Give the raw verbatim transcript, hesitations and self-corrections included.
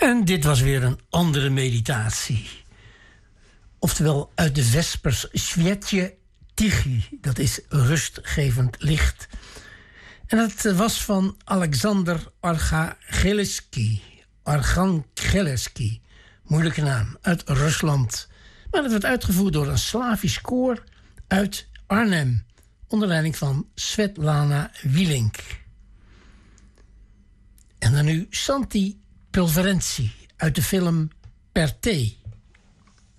En dit was weer een andere meditatie. Oftewel uit de Vespers Svietje Tichy. Dat is rustgevend licht. En het was van Alexander Archangeleski. Archangeleski. Moeilijke naam. Uit Rusland. Maar het werd uitgevoerd door een Slavisch koor uit Arnhem. Onder leiding van Svetlana Wielink. En dan nu Santi Pulverentie uit de film Per Te.